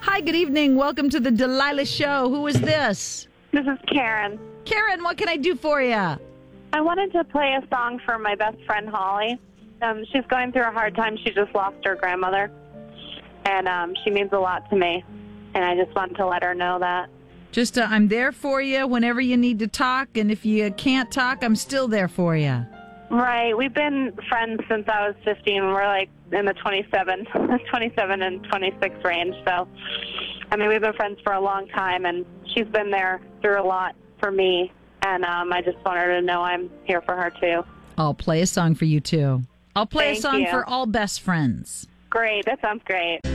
Hi, good evening. Welcome to the Delilah Show. Who is this? This is Karen. Karen, what can I do for you? I wanted to play a song for my best friend, Holly. She's going through a hard time. She just lost her grandmother, and she means a lot to me, and I just wanted to let her know that. Just, I'm there for you whenever you need to talk, and if you can't talk, I'm still there for you. Right. We've been friends since I was 15. We're like in the 27 and 26 range. So, I mean, we've been friends for a long time, and she's been there through a lot for me. And I just want her to know I'm here for her, too. I'll play a song for you, too. I'll play Thank a song you. for all best friends. Great. That sounds great.